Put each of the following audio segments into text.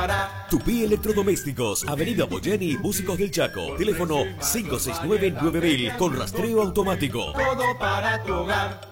Tupí Electrodomésticos, Avenida Boyeni, Músicos del Chaco. Teléfono 569-9000 con rastreo automático. Todo para tu hogar.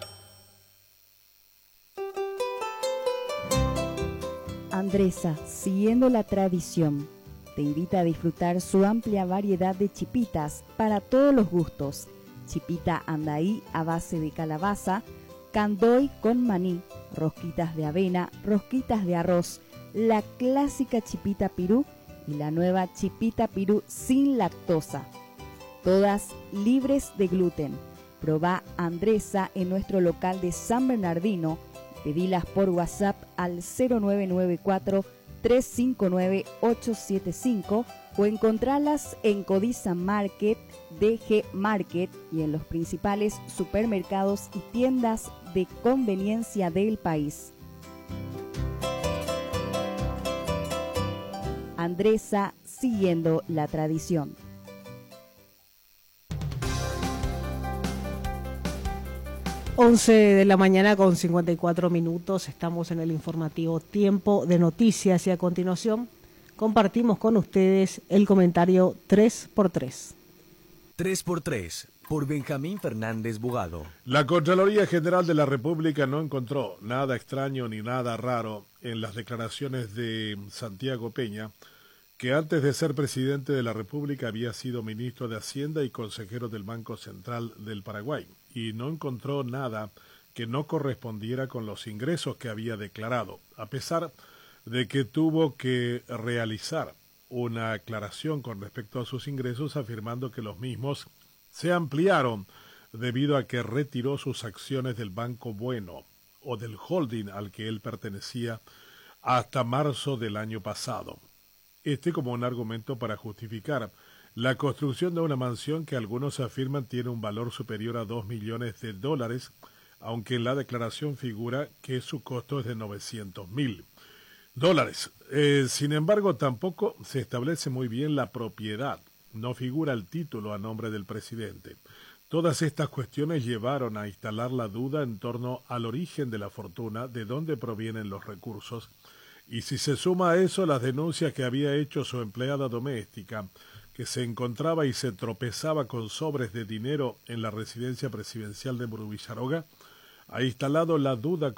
Andresa, siguiendo la tradición, te invita a disfrutar su amplia variedad de chipitas para todos los gustos. Chipita andaí a base de calabaza, candoy con maní, rosquitas de avena, rosquitas de arroz, la clásica chipita pirú y la nueva chipita pirú sin lactosa. Todas libres de gluten. Probá Andresa en nuestro local de San Bernardino. Pedilas por WhatsApp al 0994 359 875 o encontralas en Codiza Market, DG Market y en los principales supermercados y tiendas de conveniencia del país. Andresa, siguiendo la tradición. 11 de la mañana con 54 minutos, estamos en el informativo Tiempo de Noticias y a continuación compartimos con ustedes el comentario 3x3. 3x3, por Benjamín Fernández Bugado. La Contraloría General de la República no encontró nada extraño ni nada raro en las declaraciones de Santiago Peña, que antes de ser presidente de la República había sido ministro de Hacienda y consejero del Banco Central del Paraguay, y no encontró nada que no correspondiera con los ingresos que había declarado, a pesar de que tuvo que realizar una aclaración con respecto a sus ingresos, afirmando que los mismos se ampliaron debido a que retiró sus acciones del Banco Bueno o del holding al que él pertenecía hasta marzo del año pasado. Como un argumento para justificar la construcción de una mansión que algunos afirman tiene un valor superior a $2 millones, aunque en la declaración figura que su costo es de $900,000. Sin embargo, tampoco se establece muy bien la propiedad, no figura el título a nombre del presidente. Todas estas cuestiones llevaron a instalar la duda en torno al origen de la fortuna, de dónde provienen los recursos, y si se suma a eso las denuncias que había hecho su empleada doméstica, que se encontraba y se tropezaba con sobres de dinero en la residencia presidencial de Murubillaroga, ha instalado la duda